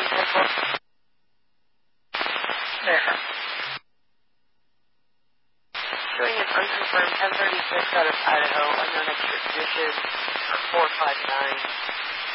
There. Showing an unconfirmed 1036 out of Idaho, unknown extra digits, 459.